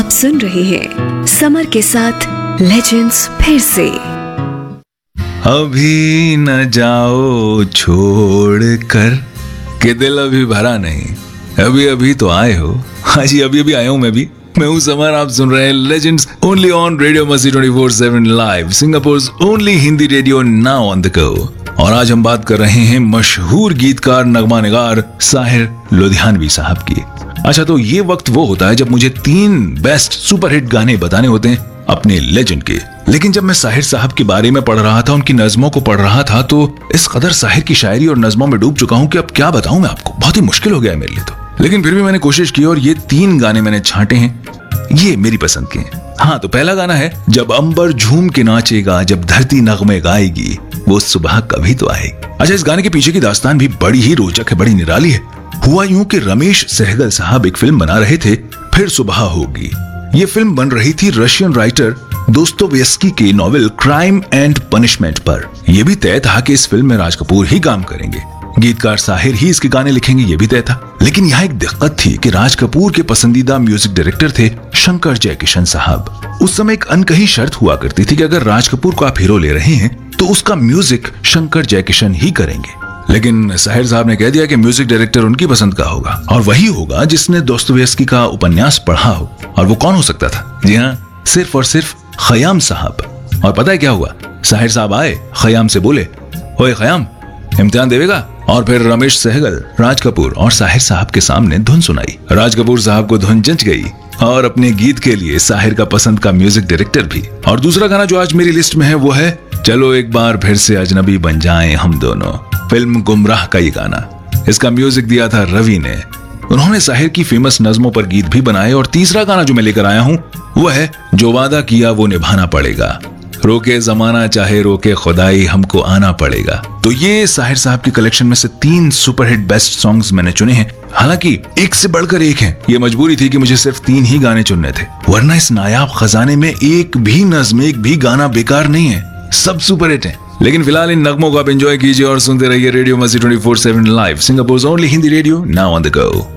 सुन रहे हैं समर के साथ लेजेंड्स फिर से। अभी न जाओ छोड़ कर के दिल अभी भरा नहीं, अभी अभी तो आए हो। हाँ जी, अभी अभी आया हूं मैं हूं समर। आप सुन रहे हैं लेजेंड्स ओनली ऑन रेडियो मस्ती 24/7 live, सिंगापुर's only Hindi radio, now on the go. और आज हम बात कर रहे हैं मशहूर गीतकार नगमा निगार साहिर लुधियानवी साहब की। अच्छा, तो ये वक्त वो होता है जब मुझे 3 बेस्ट सुपरहिट गाने बताने होते हैं अपने लेजेंड के। लेकिन जब मैं साहिर साहब के बारे में पढ़ रहा था, उनकी नज़मों को पढ़ रहा था, तो इस कदर साहिर की शायरी और नज़मों में डूब चुका हूं कि अब क्या बताऊं मैं आपको, बहुत ही मुश्किल हो गया है मेरे लिए तो। लेकिन फिर भी मैंने कोशिश की और ये 3 गाने मैंने छांटे हैं, ये मेरी पसंद के हैं। हाँ, तो पहला गाना है जब अंबर झूम के नाचेगा, जब धरती नगमे गाएगी, वो सुबह कभी तो आएगी। अच्छा, इस गाने के पीछे की दास्तान भी बड़ी ही रोचक है, बड़ी निराली है। हुआ यूं कि रमेश सहगल साहब एक फिल्म बना रहे थे, फिर सुबह होगी। ये फिल्म बन रही थी रशियन राइटर दोस्तोयेव्स्की के नॉवेल क्राइम एंड पनिशमेंट पर। यह भी तय था कि इस फिल्म में राज कपूर ही काम करेंगे, गीतकार साहिर ही इसके गाने लिखेंगे, ये भी तय था। लेकिन यहाँ एक दिक्कत थी कि राज कपूर के पसंदीदा म्यूजिक डायरेक्टर थे शंकर जयकिशन साहब। उस समय एक अनकही शर्त हुआ करती थी कि अगर राज कपूर को आप हीरो ले रहे हैं तो उसका म्यूजिक शंकर जयकिशन ही करेंगे। लेकिन साहिर साहब ने कह दिया कि म्यूजिक डायरेक्टर उनकी पसंद का होगा और वही होगा जिसने दोस्तोयेव्स्की का उपन्यास पढ़ा हो। और वो कौन हो सकता था? जी हाँ, सिर्फ और सिर्फ खयाम साहब। और पता है क्या हुआ? साहिर साहब आए, खयाम से बोले, ओए खयाम, इम्तिहान देवेगा? और फिर रमेश सहगल, राज कपूर और साहिर साहब के सामने धुन सुनाई। राज कपूर साहब को धुन जंच गई और अपने गीत के लिए साहिर का पसंद का म्यूजिक डायरेक्टर भी। और दूसरा गाना जो आज मेरी लिस्ट में है वो है चलो एक बार फिर से अजनबी बन जाएं हम दोनों, फिल्म गुमराह का ये गाना। इसका म्यूजिक दिया था रवि ने। उन्होंने साहिर की फेमस नज़मों पर गीत भी बनाए। और तीसरा गाना जो मैं लेकर आया हूँ वो है जो वादा किया वो निभाना पड़ेगा, रोके जमाना चाहे रोके खुदाई, हमको आना पड़ेगा। तो ये साहिर साहब की कलेक्शन में से 3 सुपरहिट बेस्ट सॉन्ग्स मैंने चुने हैं। हालांकि एक से बढ़कर एक हैं, ये मजबूरी थी कि मुझे सिर्फ 3 ही गाने चुनने थे, वरना इस नायाब खजाने में एक भी नज़्म, एक भी गाना बेकार नहीं है, सब सुपरहिट हैं। लेकिन फिलहाल इन नगमों को आप एंजॉय कीजिए और सुनते रहिए रेडियो मस्ती 24/7 live, सिंगापुर's only Hindi radio, now on the go.